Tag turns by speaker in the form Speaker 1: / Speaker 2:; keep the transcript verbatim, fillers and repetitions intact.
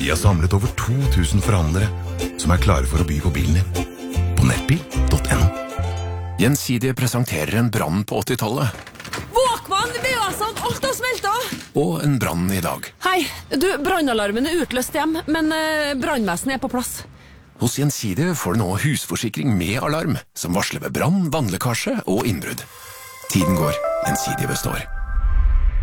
Speaker 1: Vi har samlet over to tusen forhandlere som er klare for å by på bilen din. På nettbil punktum no.
Speaker 2: Gjensidige presenterer en brann på åttitallet.
Speaker 3: Våkmann, det blir jo sånn, alt har smeltet.
Speaker 2: Og en brann i dag.
Speaker 3: Hei, du, brannalarmen er utløst hjem, men eh, brannvesenet er på plass.
Speaker 2: Hos Gjensidige får du nå husforsikring med alarm, som varsler ved brann, vannlekkasje og innbrudd. Tiden går, Gjensidige består.